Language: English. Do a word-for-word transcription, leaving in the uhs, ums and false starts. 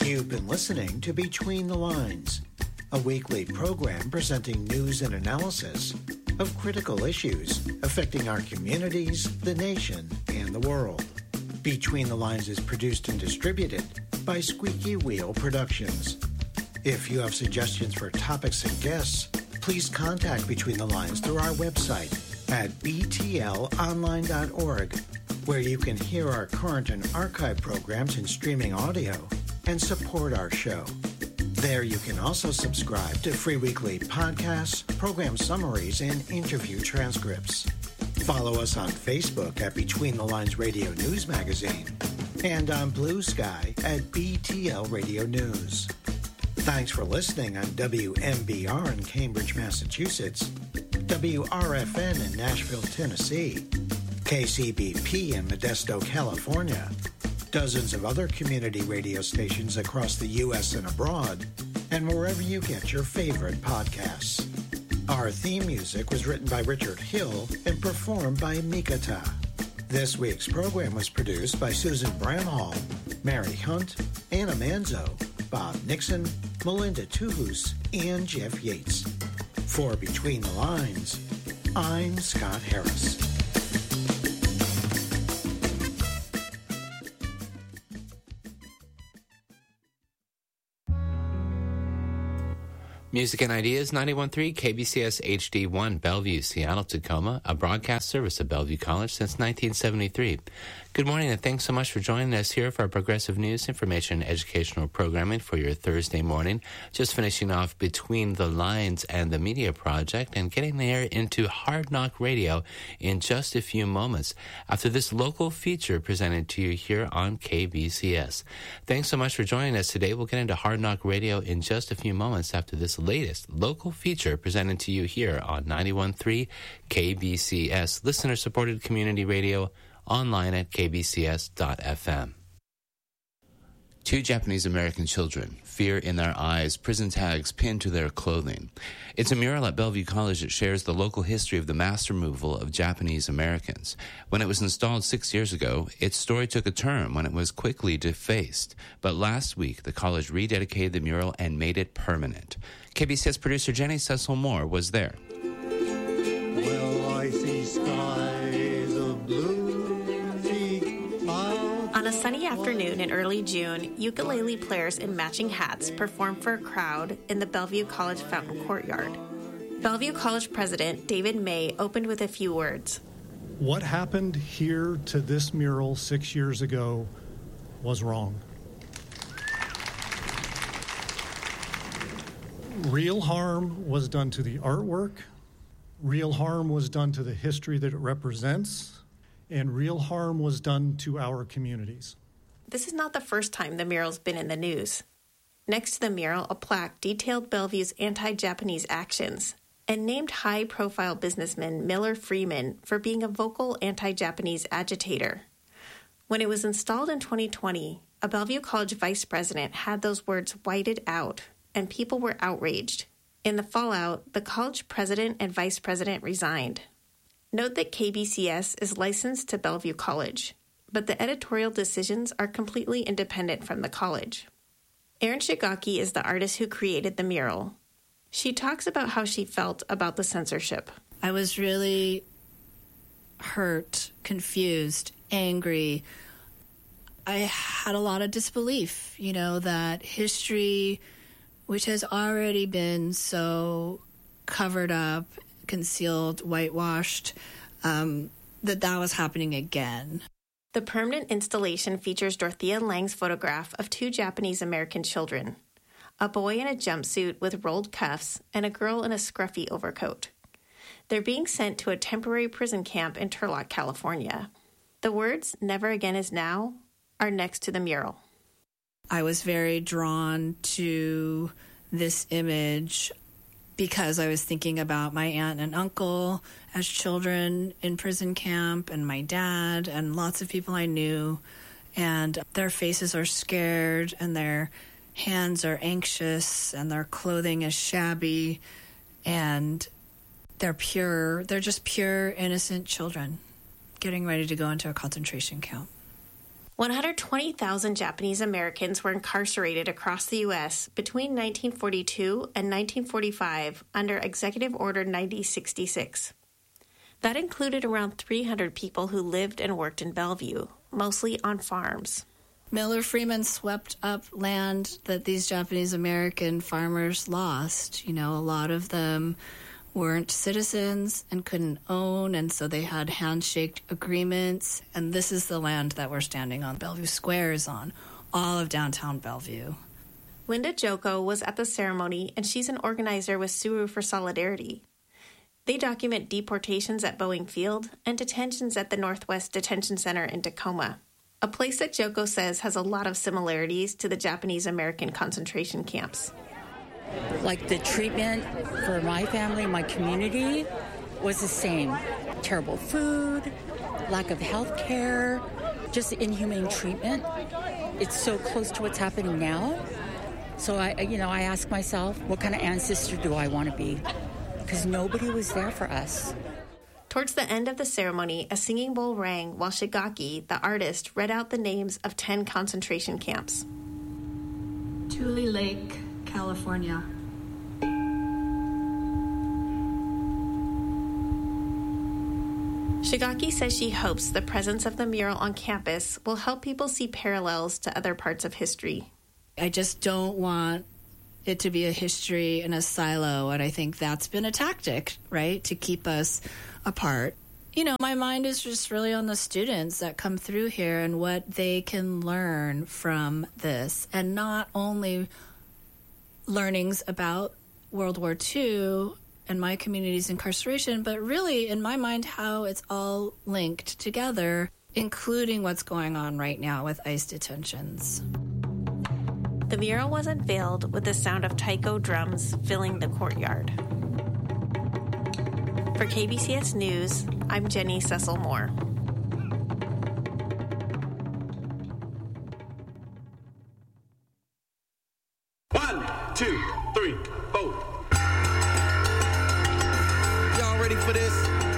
You've been listening to Between the Lines, a weekly program presenting news and analysis of critical issues affecting our communities, the nation, and the world. Between the Lines is produced and distributed by Squeaky Wheel Productions. If you have suggestions for topics and guests, please contact Between the Lines through our website at b t l online dot org, where you can hear our current and archive programs in streaming audio and support our show. There you can also subscribe to free weekly podcasts, program summaries, and interview transcripts. Follow us on Facebook at Between the Lines Radio News Magazine and on Blue Sky at B T L Radio News. Thanks for listening on W M B R in Cambridge, Massachusetts, W R F N in Nashville, Tennessee, K C B P in Modesto, California, dozens of other community radio stations across the U S and abroad, and wherever you get your favorite podcasts. Our theme music was written by Richard Hill and performed by Mikata. This week's program was produced by Susan Bramhall, Mary Hunt, Anna Manzo, Bob Nixon, Melinda Tuhus, and Jeff Yates. For Between the Lines, I'm Scott Harris. Music and Ideas, ninety-one point three K B C S H D one, Bellevue, Seattle, Tacoma, a broadcast service of Bellevue College since nineteen seventy-three. Good morning, and thanks so much for joining us here for our progressive news, information, and educational programming for your Thursday morning. Just finishing off Between the Lines and the Media Project and getting there into Hard Knock Radio in just a few moments after this local feature presented to you here on K B C S. Thanks so much for joining us today. We'll get into Hard Knock Radio in just a few moments after this latest local feature presented to you here on ninety-one point three K B C S, listener-supported community radio, online at k b c s dot f m. Two Japanese-American children, fear in their eyes, prison tags pinned to their clothing. It's a mural at Bellevue College that shares the local history of the mass removal of Japanese Americans. When it was installed six years ago, its story took a turn when it was quickly defaced. But last week, the college rededicated the mural and made it permanent. K B C S producer Jenny Cecil Moore was there. Well, I see skies of blue. On a sunny afternoon in early June, ukulele players in matching hats performed for a crowd in the Bellevue College Fountain Courtyard. Bellevue College President David May opened with a few words. What happened here to this mural six years ago was wrong. Real harm was done to the artwork, real harm was done to the history that it represents, and real harm was done to our communities. This is not the first time the mural's been in the news. Next to the mural, a plaque detailed Bellevue's anti-Japanese actions and named high-profile businessman Miller Freeman for being a vocal anti-Japanese agitator. When it was installed in twenty twenty, a Bellevue College vice president had those words whited out, and people were outraged. In the fallout, the college president and vice president resigned. Note that K B C S is licensed to Bellevue College, but the editorial decisions are completely independent from the college. Erin Shigaki is the artist who created the mural. She talks about how she felt about the censorship. I was really hurt, confused, angry. I had a lot of disbelief, you know, that history, which has already been so covered up, concealed, whitewashed, um, that that was happening again. The permanent installation features Dorothea Lang's photograph of two Japanese-American children, a boy in a jumpsuit with rolled cuffs and a girl in a scruffy overcoat. They're being sent to a temporary prison camp in Turlock, California. The words, "Never again is now," are next to the mural. I was very drawn to this image because I was thinking about my aunt and uncle as children in prison camp, and my dad and lots of people I knew, and their faces are scared and their hands are anxious and their clothing is shabby, and they're pure, they're just pure, innocent children getting ready to go into a concentration camp. one hundred twenty thousand Japanese Americans were incarcerated across the U S between nineteen forty-two and nineteen forty-five under Executive Order ninety sixty-six. That included around three hundred people who lived and worked in Bellevue, mostly on farms. Miller Freeman swept up land that these Japanese American farmers lost. You know, a lot of them weren't citizens and couldn't own, and so they had handshake agreements. And this is the land that we're standing on. Bellevue Square is on, all of downtown Bellevue. Linda Joko was at the ceremony, and she's an organizer with Suru for Solidarity. They document deportations at Boeing Field and detentions at the Northwest Detention Center in Tacoma, a place that Joko says has a lot of similarities to the Japanese American concentration camps. Like the treatment for my family, my community, was the same. Terrible food, lack of health care, just inhumane treatment. It's so close to what's happening now. So I, you know, I ask myself, what kind of ancestor do I want to be? Because nobody was there for us. Towards the end of the ceremony, a singing bowl rang while Shigaki, the artist, read out the names of ten concentration camps. Tule Lake, California. Shigaki says she hopes the presence of the mural on campus will help people see parallels to other parts of history. I just don't want it to be a history in a silo, and I think that's been a tactic, right, to keep us apart. You know, my mind is just really on the students that come through here and what they can learn from this, and not only learnings about World War Two and my community's incarceration, but really, in my mind, how it's all linked together, including what's going on right now with ICE detentions. The mural was unveiled with the sound of taiko drums filling the courtyard. For K B C S News, I'm Jenny Cecil Moore. One, two, three, four. Y'all ready for this?